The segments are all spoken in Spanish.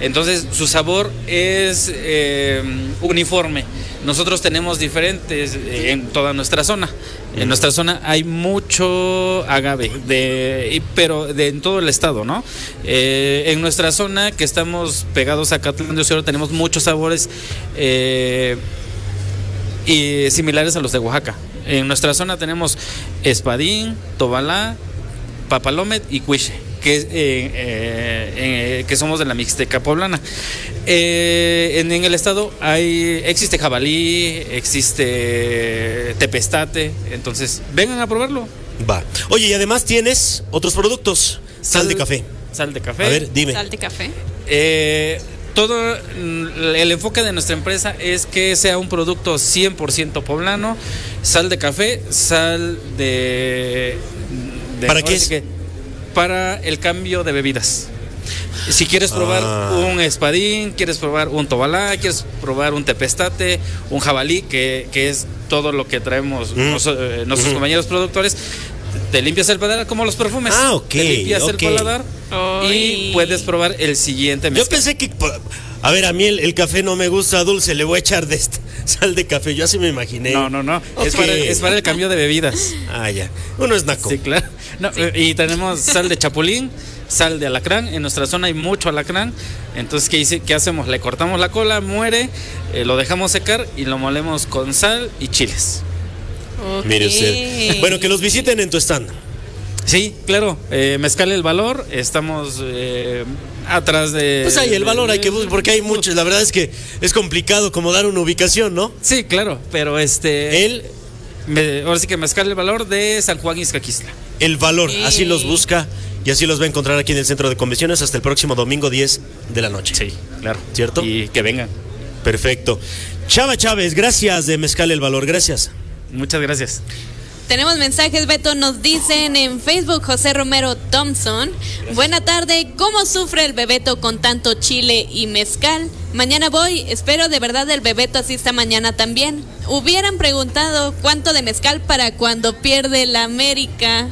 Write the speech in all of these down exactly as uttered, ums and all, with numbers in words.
Entonces su sabor es eh, uniforme. Nosotros tenemos diferentes eh, en toda nuestra zona. En nuestra zona hay mucho agave, de, pero de, en todo el estado, ¿no? Eh, en nuestra zona, que estamos pegados a Acatlán de Osceola, tenemos muchos sabores eh, y similares a los de Oaxaca. En nuestra zona tenemos espadín, tobalá, papalomet y cuiche, que, eh, eh, eh, que somos de la Mixteca poblana. Eh, en, en el estado hay existe jabalí, existe tepestate, entonces vengan a probarlo. Va. Oye, y además tienes otros productos. Sal, sal de café. Sal de café. A ver, dime. Sal de café. Eh, todo el enfoque de nuestra empresa es que sea un producto cien por ciento poblano. Sal de café, sal de... de ¿Para qué es? Que, para el cambio de bebidas. Si quieres probar ah. un espadín, quieres probar un tobalá, quieres probar un tepestate, un jabalí, que, que es todo lo que traemos mm. nos, eh, nuestros mm. compañeros productores, te limpias el paladar como los perfumes. Ah, ok. Te limpias okay. el paladar oh, y puedes probar el siguiente mezcal. Yo pensé que... A ver, a mí el, el café no me gusta dulce, le voy a echar de esta sal de café, yo así me imaginé. No, no, no, okay. es, para, es para el cambio de bebidas. Ah, ya, uno es naco. Sí, claro. No, sí. Y tenemos sal de chapulín, sal de alacrán, en nuestra zona hay mucho alacrán, entonces ¿qué, hice, qué hacemos? Le cortamos la cola, muere, eh, lo dejamos secar y lo molemos con sal y chiles. Okay. Mire usted. Bueno, que los visiten en tu stand. Sí, claro, eh, Mezcal El Valor, estamos eh, atrás de... Pues hay el valor, hay que buscar, porque hay muchos, la verdad es que es complicado como dar una ubicación, ¿no? Sí, claro, pero este... El, me, ahora sí que Mezcal El Valor de San Juan Ixcaquistla. El Valor, sí. Así los busca y así los va a encontrar aquí en el Centro de Convenciones hasta el próximo domingo diez de la noche. Sí, claro. ¿Cierto? Y que vengan. Perfecto. Chava Chávez, gracias de Mezcal El Valor, gracias. Muchas gracias. Tenemos mensajes, Beto, nos dicen en Facebook, José Romero Thompson. Gracias. Buena tarde, ¿cómo sufre el Bebeto con tanto chile y mezcal? Mañana voy, espero de verdad el Bebeto asista mañana también. Hubieran preguntado cuánto de mezcal para cuando pierde la América.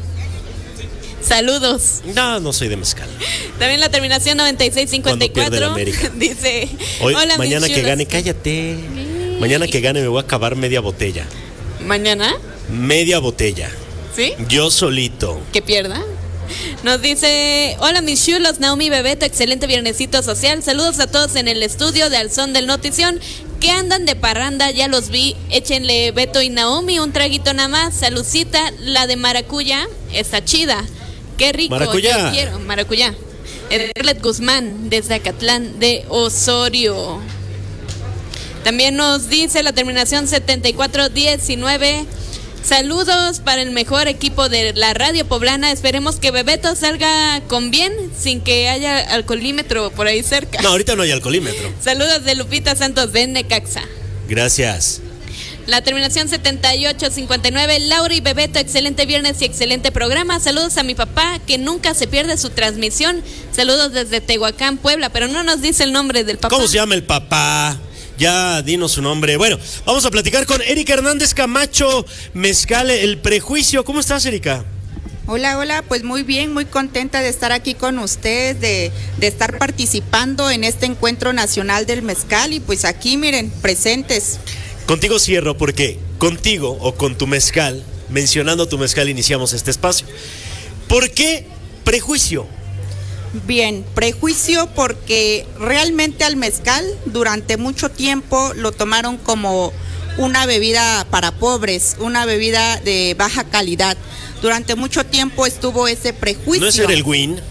Saludos. No, no soy de mezcal. También la terminación noventa y seis cincuenta y cuatro dice, Hoy, hola, mañana que gane, cállate. Sí. Mañana que gane me voy a acabar media botella. ¿Mañana? Media botella. ¿Sí? Yo solito. Que pierda. Nos dice, hola mis chulos, Naomi Bebeto, excelente viernesito social. Saludos a todos en el estudio de Al Son del Notición. Que andan de parranda, ya los vi. Échenle Beto y Naomi un traguito nada más. Salucita, la de maracuyá está chida. Qué rico. Maracuyá. Yo quiero, maracuyá. Scarlett Guzmán, desde Acatlán de Osorio. También nos dice la terminación setenta y cuatro diecinueve. Saludos para el mejor equipo de la radio poblana. Esperemos que Bebeto salga con bien, sin que haya alcoholímetro por ahí cerca. No, ahorita no hay alcoholímetro. Saludos de Lupita Santos de Necaxa. Gracias. La terminación setenta y ocho cincuenta y nueve. Laura y Bebeto, excelente viernes y excelente programa. Saludos a mi papá, que nunca se pierde su transmisión. Saludos desde Tehuacán, Puebla, pero no nos dice el nombre del papá. ¿Cómo se llama el papá? Ya dinos su nombre. Bueno, vamos a platicar con Erika Hernández Camacho, Mezcal El Prejuicio. ¿Cómo estás, Erika? Hola, hola, pues muy bien, muy contenta de estar aquí con ustedes, de, de estar participando en este encuentro nacional del mezcal y pues aquí, miren, presentes. Contigo cierro porque contigo o con tu mezcal, mencionando tu mezcal, iniciamos este espacio. ¿Por qué prejuicio? Bien, prejuicio porque realmente al mezcal durante mucho tiempo lo tomaron como una bebida para pobres, una bebida de baja calidad. Durante mucho tiempo estuvo ese prejuicio. ¿No es el win?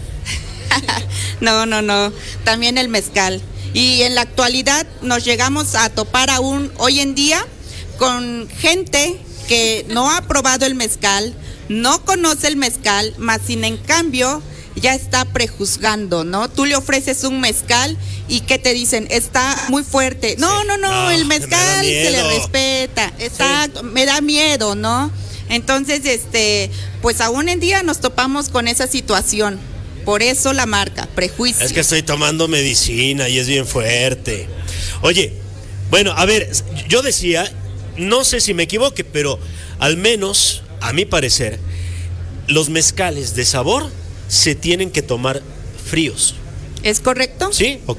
No, no, no, también el mezcal. Y en la actualidad nos llegamos a topar aún hoy en día con gente que no ha probado el mezcal, no conoce el mezcal, más sin en cambio ya está prejuzgando, ¿no? Tú le ofreces un mezcal y ¿qué te dicen? Está muy fuerte. No, no, no, no, el mezcal se le respeta. Exacto, sí. Me da miedo, ¿no? Entonces, este, pues aún en día nos topamos con esa situación. Por eso la marca, prejuicio. Es que estoy tomando medicina y es bien fuerte. Oye, bueno, a ver, yo decía, no sé si me equivoque, pero al menos, a mi parecer, los mezcales de sabor se tienen que tomar fríos. ¿Es correcto? Sí,